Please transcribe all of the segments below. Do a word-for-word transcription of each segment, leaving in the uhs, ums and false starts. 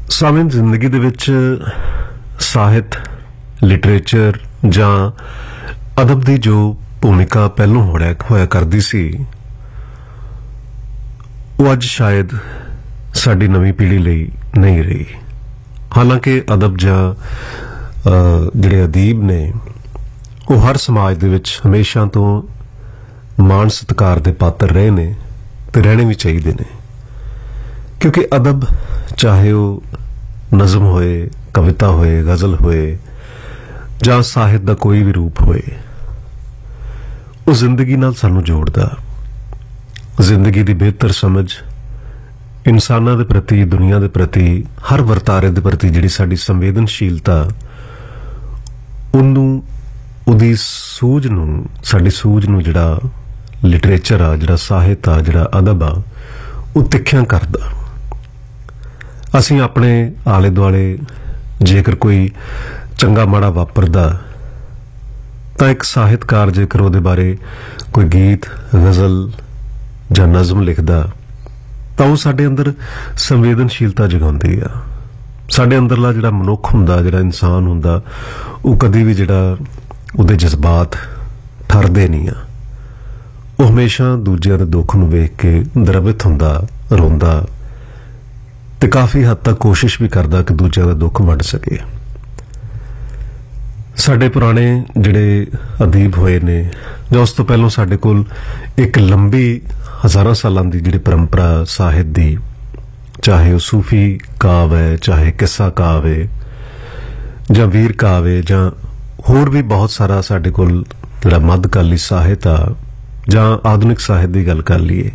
ਸਾਵੇਂ ਜ਼ਿੰਦਗੀ ਦੇ ਵਿੱਚ ਸਾਹਿਤ, ਲਿਟਰੇਚਰ ਜਾਂ ਅਦਬ ਦੀ ਜੋ ਭੂਮਿਕਾ ਪਹਿਲੋਂ ਹੋਇਆ ਹੋਇਆ ਕਰਦੀ ਸੀ, ਉਹ ਅੱਜ ਸ਼ਾਇਦ ਸਾਡੀ ਨਵੀਂ ਪੀੜ੍ਹੀ ਲਈ ਨਹੀਂ ਰਹੀ। ਹਾਲਾਂਕਿ ਅਦਬ ਜਾਂ ਜਿਹੜੇ ਅਦੀਬ ਨੇ ਉਹ ਹਰ ਸਮਾਜ ਦੇ ਵਿੱਚ ਹਮੇਸ਼ਾ ਤੋਂ ਮਾਣ ਸਤਿਕਾਰ ਦੇ ਪਾਤਰ ਰਹੇ ਨੇ ਤੇ ਰਹਿਣੇ ਵੀ ਚਾਹੀਦੇ ਨੇ, ਕਿਉਂਕਿ ਅਦਬ ਚਾਹੇ ਉਹ ਨਜ਼ਮ ਹੋਏ, ਕਵਿਤਾ ਹੋਏ, ਗਜ਼ਲ ਹੋਏ ਜਾਂ ਸਾਹਿਤ ਦਾ ਕੋਈ ਵੀ ਰੂਪ ਹੋਏ, ਉਹ ਜ਼ਿੰਦਗੀ ਨਾਲ ਸਾਨੂੰ ਜੋੜਦਾ। ਜ਼ਿੰਦਗੀ ਦੀ ਬਿਹਤਰ ਸਮਝ, ਇਨਸਾਨਾਂ ਦੇ ਪ੍ਰਤੀ, ਦੁਨੀਆ ਦੇ ਪ੍ਰਤੀ, ਹਰ ਵਰਤਾਰੇ ਦੇ ਪ੍ਰਤੀ ਜਿਹੜੀ ਸਾਡੀ ਸੰਵੇਦਨਸ਼ੀਲਤਾ, ਉਹਨੂੰ, ਉਹਦੀ ਸੂਝ ਨੂੰ, ਸਾਡੀ ਸੂਝ ਨੂੰ ਜਿਹੜਾ ਲਿਟਰੇਚਰ ਆ, ਜਿਹੜਾ ਸਾਹਿਤ ਆ, ਜਿਹੜਾ ਅਦਬ ਆ, ਉਹ ਤਿੱਖਿਆਂ ਕਰਦਾ। ਅਸੀਂ ਆਪਣੇ ਆਲੇ ਦੁਆਲੇ ਜੇਕਰ ਕੋਈ ਚੰਗਾ ਮਾੜਾ ਵਾਪਰਦਾ ਤਾਂ ਇੱਕ ਸਾਹਿਤਕਾਰ ਜੇਕਰ ਉਹਦੇ ਬਾਰੇ ਕੋਈ ਗੀਤ, ਗਜ਼ਲ ਜਾਂ ਨਜ਼ਮ ਲਿਖਦਾ ਤਾਂ ਉਹ ਸਾਡੇ ਅੰਦਰ ਸੰਵੇਦਨਸ਼ੀਲਤਾ ਜਗਾਉਂਦੀ ਆ। ਸਾਡੇ ਅੰਦਰਲਾ ਜਿਹੜਾ ਮਨੁੱਖ ਹੁੰਦਾ, ਜਿਹੜਾ ਇਨਸਾਨ ਹੁੰਦਾ, ਉਹ ਕਦੀ ਵੀ ਜਿਹੜਾ ਉਹਦੇ ਜਜ਼ਬਾਤ ਠਰਦੇ ਨਹੀਂ ਆ। ਉਹ ਹਮੇਸ਼ਾ ਦੂਜਿਆਂ ਦੇ ਦੁੱਖ ਨੂੰ ਵੇਖ ਕੇ ਦਰਵਿਤ ਹੁੰਦਾ, ਰੋਂਦਾ ਤੇ ਕਾਫੀ ਹੱਦ ਤੱਕ ਕੋਸ਼ਿਸ਼ ਵੀ ਕਰਦਾ ਕਿ ਦੂਜਿਆਂ ਦਾ ਦੁੱਖ ਵੰਡ ਸਕੇ। ਸਾਡੇ ਪੁਰਾਣੇ ਜਿਹੜੇ ਅਦੀਬ ਹੋਏ ਨੇ ਜਾਂ ਉਸ ਤੋਂ ਪਹਿਲਾਂ ਸਾਡੇ ਕੋਲ ਇੱਕ ਲੰਬੀ ਹਜ਼ਾਰਾਂ ਸਾਲਾਂ ਦੀ ਜਿਹੜੀ ਪਰੰਪਰਾ ਸਾਹਿਤ ਦੀ, ਚਾਹੇ ਉਹ ਸੂਫੀ ਕਾਵ ਹੈ, ਚਾਹੇ ਕਿੱਸਾ ਕਾਵ ਹੈ ਜਾਂ ਵੀਰ ਕਾਵ ਹੈ, ਜਾਂ ਹੋਰ ਵੀ ਬਹੁਤ ਸਾਰਾ ਸਾਡੇ ਕੋਲ ਜਿਹੜਾ ਮੱਧਕਾਲੀ ਸਾਹਿਤ ਆ ਜਾਂ ਆਧੁਨਿਕ ਸਾਹਿਤ ਦੀ ਗੱਲ ਕਰ ਲਈਏ,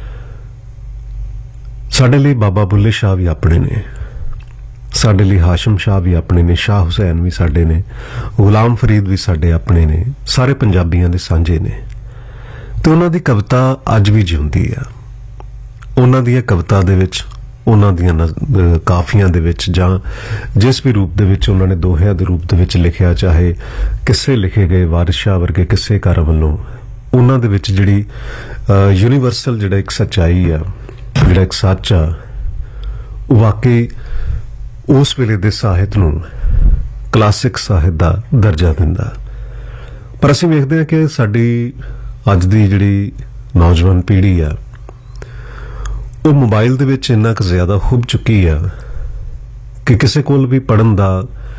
ਸਾਡੇ ਲਈ ਬਾਬਾ ਬੁੱਲੇ ਸ਼ਾਹ ਵੀ ਆਪਣੇ ਨੇ, ਸਾਡੇ ਲਈ ਹਾਸ਼ਮ ਸ਼ਾਹ ਵੀ ਆਪਣੇ ਨੇ, ਸ਼ਾਹ ਹੁਸੈਨ ਵੀ ਸਾਡੇ ਨੇ, ਗੁਲਾਮ ਫਰੀਦ ਵੀ ਸਾਡੇ ਆਪਣੇ ਨੇ, ਸਾਰੇ ਪੰਜਾਬੀਆਂ ਦੇ ਸਾਂਝੇ ਨੇ। ਤੇ ਉਹਨਾਂ ਦੀ ਕਵਿਤਾ ਅੱਜ ਵੀ ਜਿਉਂਦੀ ਆ। ਉਹਨਾਂ ਦੀਆਂ ਕਵਿਤਾ ਦੇ ਵਿੱਚ, ਉਹਨਾਂ ਦੀਆਂ ਕਾਫੀਆਂ ਦੇ ਵਿੱਚ ਜਾਂ ਜਿਸ ਵੀ ਰੂਪ ਦੇ ਵਿੱਚ ਉਹਨਾਂ ਨੇ ਦੋਹਿਆਂ ਦੇ ਰੂਪ ਦੇ ਵਿੱਚ ਲਿਖਿਆ, ਚਾਹੇ ਕਿੱਸੇ ਲਿਖੇ ਗਏ ਵਾਰਿਸ ਸ਼ਾਹ ਵਰਗੇ ਕਿੱਸੇਕਾਰਾਂ ਵੱਲੋਂ, ਉਹਨਾਂ ਦੇ ਵਿੱਚ ਜਿਹੜੀ ਯੂਨੀਵਰਸਲ ਜਿਹੜਾ ਇੱਕ ਸੱਚਾਈ ਆ, ਜਿਹੜਾ ਇੱਕ ਸੱਚ ਆ, ਉਹ ਵਾਕਈ ਉਸ ਵੇਲੇ ਦੇ ਸਾਹਿਤ ਨੂੰ ਕਲਾਸਿਕ ਸਾਹਿਤ ਦਾ ਦਰਜਾ ਦਿੰਦਾ। ਪਰ ਅਸੀਂ ਵੇਖਦੇ ਹਾਂ ਕਿ ਸਾਡੀ ਅੱਜ ਦੀ ਜਿਹੜੀ ਨੌਜਵਾਨ ਪੀੜ੍ਹੀ ਆ, ਉਹ ਮੋਬਾਈਲ ਦੇ ਵਿੱਚ ਇੰਨਾ ਕੁ ਜ਼ਿਆਦਾ ਖੁੱਭ ਚੁੱਕੀ ਆ ਕਿ ਕਿਸੇ ਕੋਲ ਵੀ ਪੜ੍ਹਨ ਦਾ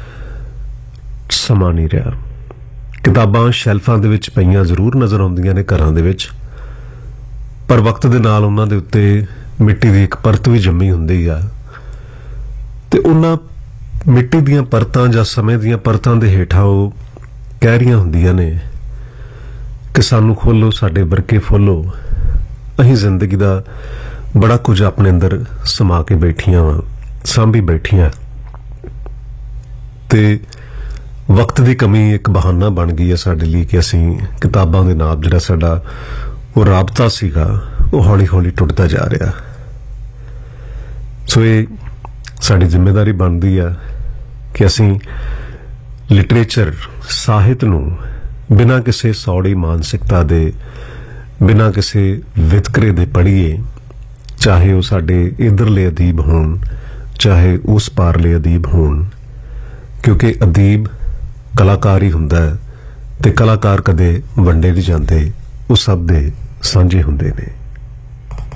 ਸਮਾਂ ਨਹੀਂ ਰਿਹਾ। ਕਿਤਾਬਾਂ ਸ਼ੈਲਫਾਂ ਦੇ ਵਿੱਚ ਪਈਆਂ ਜ਼ਰੂਰ ਨਜ਼ਰ ਆਉਂਦੀਆਂ ਨੇ ਘਰਾਂ ਦੇ ਵਿੱਚ, ਪਰ ਵਕਤ ਦੇ ਨਾਲ ਉਹਨਾਂ ਦੇ ਉੱਤੇ ਮਿੱਟੀ ਦੀ ਇੱਕ ਪਰਤ ਵੀ ਜੰਮੀ ਹੁੰਦੀ ਆ ਤੇ ਉਹਨਾਂ ਮਿੱਟੀ ਦੀਆਂ ਪਰਤਾਂ ਜਾਂ ਸਮੇਂ ਦੀਆਂ ਪਰਤਾਂ ਦੇ ਹੇਠਾਂ ਉਹ ਕਹਿ ਰਹੀਆਂ ਹੁੰਦੀਆਂ ਨੇ ਕਿ ਸਾਨੂੰ ਖੋਲੋ, ਸਾਡੇ ਵਰਕੇ ਫੋਲੋ, ਅਸੀਂ ਜ਼ਿੰਦਗੀ ਦਾ ਬੜਾ ਕੁਝ ਆਪਣੇ ਅੰਦਰ ਸਮਾ ਕੇ ਬੈਠੀਆਂ ਵਾਂ, ਸਾਂਭੀ ਬੈਠੀਆਂ। ਤੇ ਵਕਤ ਦੀ ਕਮੀ ਇੱਕ ਬਹਾਨਾ ਬਣ ਗਈ ਹੈ ਸਾਡੇ ਲਈ ਕਿ ਅਸੀਂ ਕਿਤਾਬਾਂ ਦੇ ਨਾਲ ਜਿਹੜਾ ਸਾਡਾ ਉਹ ਰਾਬਤਾ ਸੀਗਾ ਉਹ ਹੌਲੀ ਹੌਲੀ ਟੁੱਟਦਾ ਜਾ ਰਿਹਾ। ਸੋ ਇਹ ਸਾਡੀ ਜ਼ਿੰਮੇਵਾਰੀ ਬਣਦੀ ਆ ਕਿ ਅਸੀਂ ਲਿਟਰੇਚਰ, ਸਾਹਿਤ ਨੂੰ ਬਿਨਾਂ ਕਿਸੇ ਸੌੜੀ ਮਾਨਸਿਕਤਾ ਦੇ, ਬਿਨਾਂ ਕਿਸੇ ਵਿਤਕਰੇ ਦੇ ਪੜ੍ਹੀਏ, ਚਾਹੇ ਉਹ ਸਾਡੇ ਇਧਰਲੇ ਅਦੀਬ ਹੋਣ, ਚਾਹੇ ਉਸ ਪਾਰਲੇ ਅਦੀਬ ਹੋਣ, ਕਿਉਂਕਿ ਅਦੀਬ ਕਲਾਕਾਰ ਹੀ ਹੁੰਦਾ ਹੈ ਤੇ ਕਲਾਕਾਰ ਕਦੇ ਵੰਡੇ ਨਹੀਂ ਜਾਂਦੇ, ਉਹ ਸਭ ਦੇ ਸਾਂਝੇ ਹੁੰਦੇ ਨੇ।